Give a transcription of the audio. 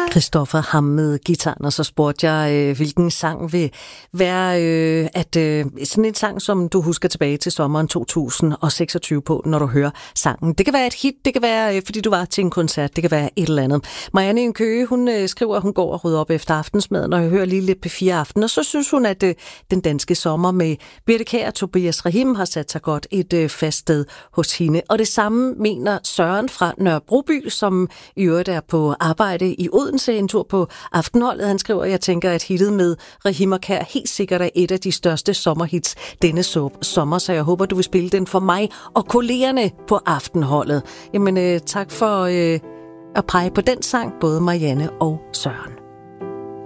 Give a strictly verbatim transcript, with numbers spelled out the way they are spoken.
Christoffer ham med gitaren, og så spurgte jeg, øh, hvilken sang vil være øh, at øh, sådan en sang, som du husker tilbage til sommeren to tusind seksogtyve på, når du hører sangen. Det kan være et hit, det kan være, øh, fordi du var til en koncert, det kan være et eller andet. Marianne i en Køge, hun øh, skriver, at hun går og rydder op efter aftensmaden, og jeg hører lige lidt P fire Aften, og så synes hun, at øh, den danske sommer med Birthe Kjær og Tobias Rahim har sat sig godt et øh, fast sted hos hende. Og det samme mener Søren fra Nørrebroby, som i øvrigt er på arbejde i Odense, en tur på Aftenholdet. Han skriver, jeg tænker, at hittet med Rahim og Kjær helt sikkert er et af de største sommerhits denne sommer, så jeg håber, du vil spille den for mig og kollegerne på Aftenholdet. Jamen, øh, tak for øh, at pege på den sang, både Marianne og Søren.